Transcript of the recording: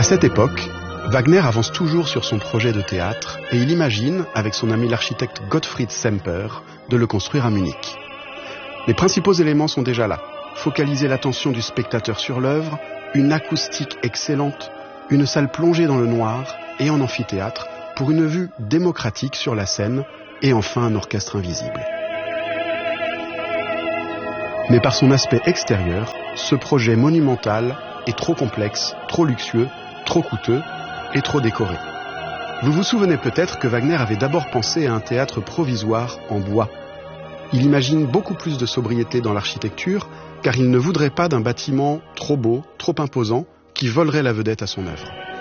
À cette époque, Wagner avance toujours sur son projet de théâtre et il imagine, avec son ami l'architecte Gottfried Semper, de le construire à Munich. Les principaux éléments sont déjà là. Focaliser l'attention du spectateur sur l'œuvre, une acoustique excellente, une salle plongée dans le noir et en amphithéâtre pour une vue démocratique sur la scène et enfin un orchestre invisible. Mais par son aspect extérieur, ce projet monumental est trop complexe, trop luxueux, trop coûteux et trop décoré. Vous vous souvenez peut-être que Wagner avait d'abord pensé à un théâtre provisoire en bois. Il imagine beaucoup plus de sobriété dans l'architecture, car il ne voudrait pas d'un bâtiment trop beau, trop imposant, qui volerait la vedette à son œuvre.